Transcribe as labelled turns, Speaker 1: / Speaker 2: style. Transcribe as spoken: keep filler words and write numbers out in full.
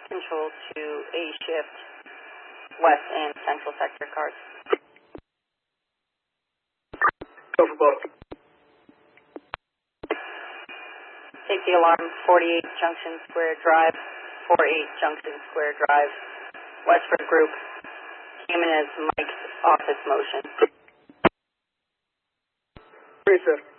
Speaker 1: control to A shift, west and central sector cars.
Speaker 2: Go for both.
Speaker 1: Safety alarm, forty-eight Junction Square Drive, forty-eight Junction Square Drive, Westford Group, came in as Mike's office motion.
Speaker 2: Three, sir.